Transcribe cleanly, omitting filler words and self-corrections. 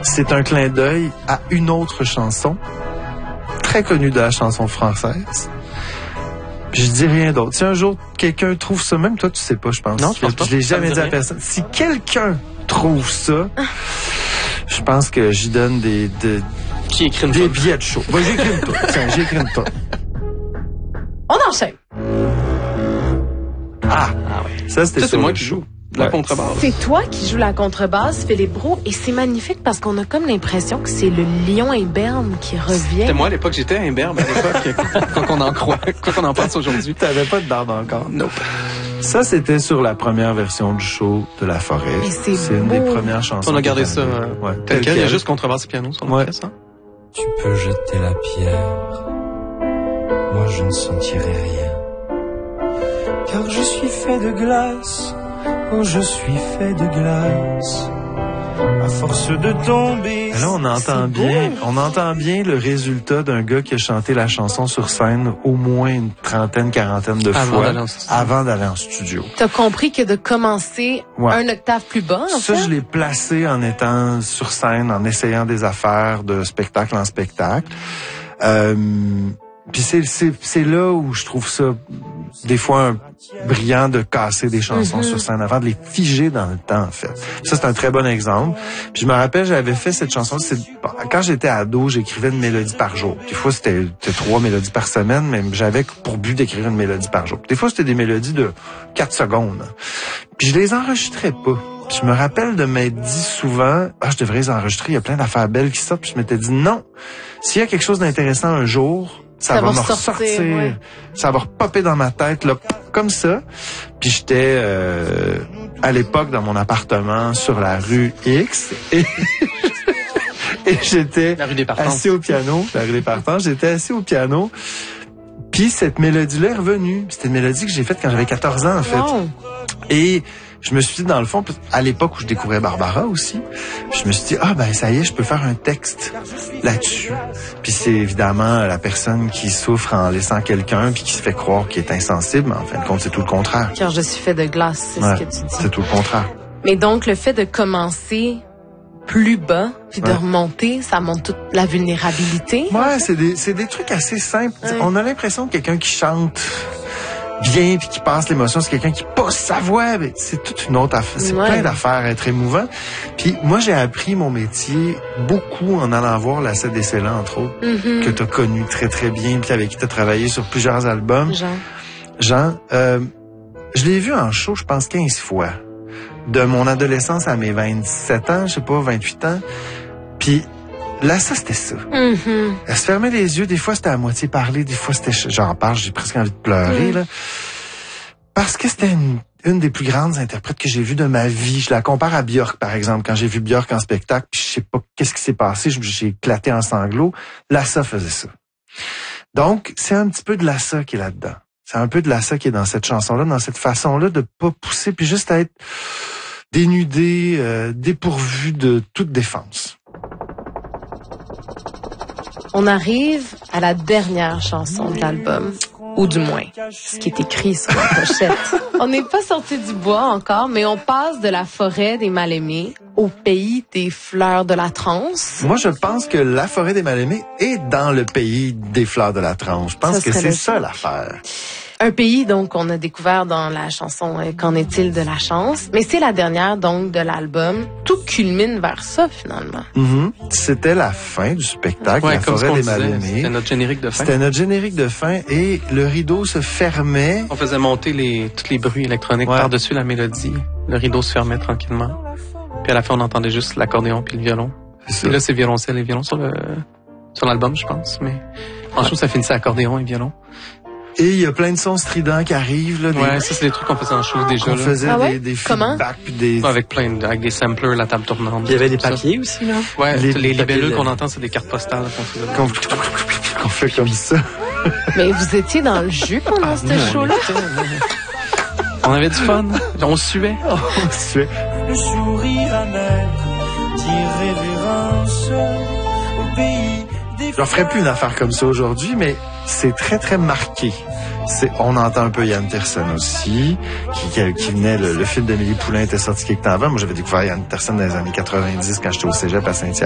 C'est un clin d'œil à une autre chanson, très connue de la chanson française. Puis je dis rien d'autre. Si un jour quelqu'un trouve ça, même toi tu sais pas, je pense. Non, je pense pas. Je l'ai jamais dit à personne. Si quelqu'un trouve ça, je pense que j'y donne des billets de show. Bon, j'écris une toune. Tiens, j'écris une toune. On enchaîne. Ah ouais. Ça, c'était c'est sur moi le qui show. joue la contrebasse. C'est toi qui joues la contrebasse, Philippe Brault, et c'est magnifique parce qu'on a comme l'impression que c'est le lion imberbe qui revient. C'était moi à l'époque, j'étais imberbe à l'époque, quoi qu'on en pense aujourd'hui. T'avais pas de barbe encore. Nope. Ça, c'était sur la première version du show de La Forêt. Et c'est une des beau. premières chansons. On a gardé ça tel quel. Il y a juste contrebasse et piano sur l'orchestre. Hein? Tu peux jeter la pierre, moi je ne sentirai rien. Car je suis fait de glace, oh je suis fait de glace. À force de tomber. Là, on entend bien le résultat d'un gars qui a chanté la chanson sur scène au moins une trentaine, quarantaine de fois avant d'aller en studio. T'as compris que de commencer un octave plus bas, en fait? Ça, je l'ai placé en étant sur scène, en essayant des affaires de spectacle en spectacle. Puis c'est là où je trouve ça des fois brillant de casser des chansons sur scène avant de les figer dans le temps, en fait. Ça, c'est un très bon exemple. Puis je me rappelle, j'avais fait cette chanson, quand j'étais ado, j'écrivais une mélodie par jour. Des fois, c'était 3 mélodies par semaine, mais j'avais pour but d'écrire une mélodie par jour. Des fois, c'était des mélodies de 4 secondes. Puis je les enregistrais pas. Puis je me rappelle de m'être dit souvent, je devrais les enregistrer, il y a plein d'affaires belles qui sortent. Puis je m'étais dit non, s'il y a quelque chose d'intéressant un jour, ça va me ressortir, ça va repopper dans ma tête là, comme ça. Puis j'étais à l'époque dans mon appartement sur la rue X et j'étais assis au piano, la rue des Partants, j'étais assis au piano. Puis cette mélodie-là est revenue. C'était une mélodie que j'ai faite quand j'avais 14 ans en fait. Wow. Et je me suis dit, dans le fond, à l'époque où je découvrais Barbara aussi, je me suis dit, ça y est, je peux faire un texte là-dessus. Puis c'est évidemment la personne qui souffre en laissant quelqu'un puis qui se fait croire qu'il est insensible, mais en fin de compte, c'est tout le contraire. Car je suis fait de glace, c'est ce que tu dis. C'est tout le contraire. Mais donc, le fait de commencer plus bas puis de remonter, ça montre toute la vulnérabilité. Ouais, c'est des trucs assez simples. Ouais. On a l'impression que quelqu'un qui chante bien puis qui passe l'émotion, c'est quelqu'un qui pousse sa voix, mais c'est toute une autre affaire. C'est plein d'affaires à être émouvant. Puis moi, j'ai appris mon métier beaucoup en allant voir la CDC-là, entre autres, que t'as connu très, très bien puis avec qui t'as travaillé sur plusieurs albums. Jean, je l'ai vu en show, je pense, 15 fois. De mon adolescence à mes 27 ans, je sais pas, 28 ans. Puis là, ça, c'était ça. Elle se fermait les yeux. Des fois, c'était à moitié parler. Des fois, c'était... J'en parle, j'ai presque envie de pleurer, là. Parce que c'était une des plus grandes interprètes que j'ai vues de ma vie. Je la compare à Björk, par exemple. Quand j'ai vu Björk en spectacle, puis je sais pas qu'est-ce qui s'est passé, j'ai éclaté en sanglots. Lassa faisait ça. Donc, c'est un petit peu de Lassa qui est là-dedans. C'est un peu de Lassa qui est dans cette chanson-là, dans cette façon-là de pas pousser, puis juste être dénudé, dépourvu de toute défense. On arrive à la dernière chanson de l'album, ou du moins, ce qui est écrit sur la pochette. On n'est pas sorti du bois encore, mais on passe de la forêt des mal-aimés au pays des fleurs de la transe. Moi, je pense que la forêt des mal-aimés est dans le pays des fleurs de la transe. Je pense que c'est ça l'affaire. Un pays, donc, qu'on a découvert dans la chanson « Qu'en est-il de la chance ?» Mais c'est la dernière, donc, de l'album. Tout culmine vers ça, finalement. C'était la fin du spectacle, la forêt des mal-aimés. C'était notre générique de fin. C'était notre générique de fin et le rideau se fermait. On faisait monter tous les bruits électroniques par-dessus la mélodie. Le rideau se fermait tranquillement. Puis à la fin, on entendait juste l'accordéon puis le violon. Et là, c'est violoncelle et violon sur l'album, je pense. Mais en show, ça finissait accordéon et violon. Et il y a plein de sons stridents qui arrivent. Là, ça, c'est des trucs qu'on faisait en show déjà. On faisait des feedbacks. Avec des samplers, la table tournante. Il y avait des papiers aussi, là. Ouais, les libellules qu'on entend, c'est des cartes postales qu'on fait comme ça. Mais vous étiez dans le jus pendant ce show-là? On avait du fun. On suait. On suait. Le sourire amer, dit révérence au pays des... Je ne ferais plus une affaire comme ça aujourd'hui, mais c'est très, très marqué. On entend un peu Yann Tiersen aussi, qui venait, le film d'Amélie Poulain était sorti quelque temps avant. Moi, j'avais découvert Yann Tiersen dans les années 90 quand j'étais au cégep à Saint-Hyacinthe.